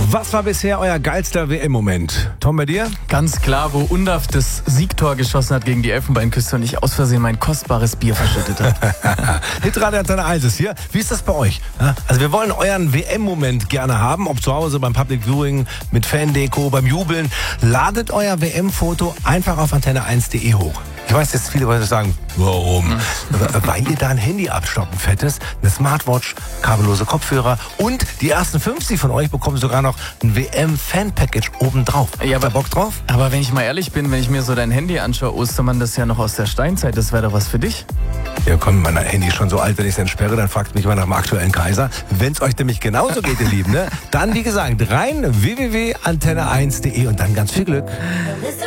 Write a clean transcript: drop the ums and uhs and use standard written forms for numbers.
Was war bisher euer geilster WM-Moment? Tom, bei dir? Ganz klar, wo Undav das Siegtor geschossen hat gegen die Elfenbeinküste und ich aus Versehen mein kostbares Bier verschüttet habe. Hitradio Antenne 1 ist hier. Wie ist das bei euch? Also wir wollen euren WM-Moment gerne haben, ob zu Hause beim Public Viewing, mit Fan-Deko, beim Jubeln. Ladet euer WM-Foto einfach auf antenne1.de hoch. Ich weiß, jetzt viele Leute sagen, warum? Weil ihr da ein Handy abstoppen fettes, eine Smartwatch, kabellose Kopfhörer und die ersten 50 von euch bekommen sogar noch ein WM-Fan-Package obendrauf. Ja, Habt ihr Bock drauf? Aber wenn ich mal ehrlich bin, wenn ich mir so dein Handy anschaue, Ostermann, das ist ja noch aus der Steinzeit, das wäre doch was für dich. Ja komm, mein Handy ist schon so alt, wenn ich es entsperre, dann fragt mich mal nach dem aktuellen Kaiser. Wenn es euch nämlich genauso geht, ihr Lieben, ne? Dann wie gesagt, rein www.antenne1.de und dann ganz viel Glück.